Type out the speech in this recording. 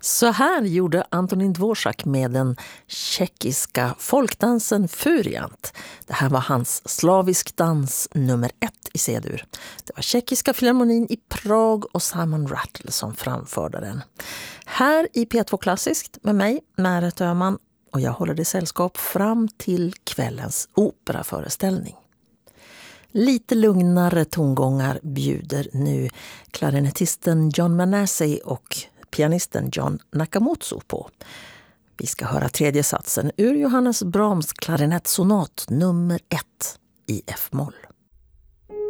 Så här gjorde Antonín Dvořák med den tjeckiska folkdansen Furiant. Det här var hans slavisk dans nummer 1 i C-dur. Det var Tjeckiska filharmonin i Prag och Simon Rattle som framförde den. Här i P2 Klassiskt med mig, Märet Öhman, och jag håller det sällskap fram till kvällens operaföreställning. Lite lugnare tongångar bjuder nu klarinettisten John Manasseh och pianisten John Nakamoto på. Vi ska höra tredje satsen ur Johannes Brahms klarinettsonat nummer 1 i F-moll.